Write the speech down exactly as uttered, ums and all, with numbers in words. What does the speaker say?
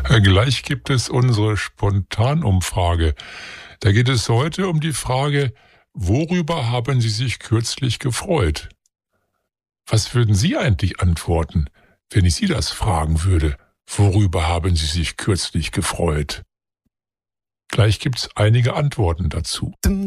Gleich gibt es unsere Spontanumfrage. Da geht es heute um die Frage, worüber haben Sie sich kürzlich gefreut? Was würden Sie eigentlich antworten, wenn ich Sie das fragen würde? Worüber haben Sie sich kürzlich gefreut? Gleich gibt es einige Antworten dazu.